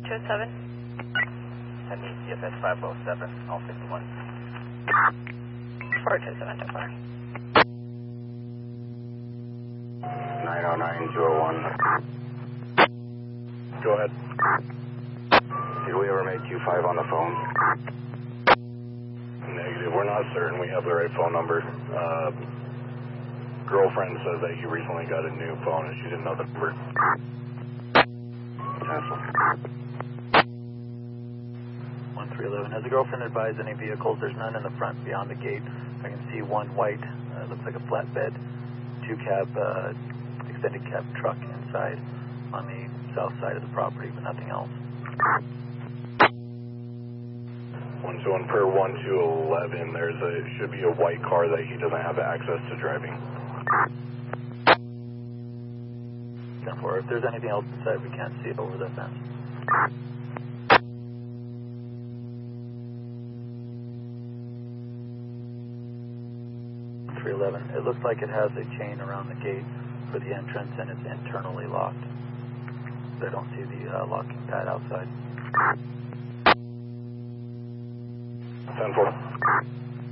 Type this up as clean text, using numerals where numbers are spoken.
4207. Send me CFS 507, all 51. 4207 so far. 909-201. Go ahead. Did we ever make Q5 on the phone? Negative. We're not certain we have the right phone number. Girlfriend says that you recently got a new phone and she didn't know the number. Cancel. 1311. Has the girlfriend advised any vehicles? There's none in the front beyond the gate. I can see one white, looks like a flatbed, two-cab, extended cab truck inside on the south side of the property, but nothing else. 121 per 1211, should be a white car that he doesn't have access to driving. 10-4. If there's anything else inside, we can't see it over the fence. 311. It looks like it has a chain around the gate for the entrance and it's internally locked. I don't see the locking pad outside. 10-4.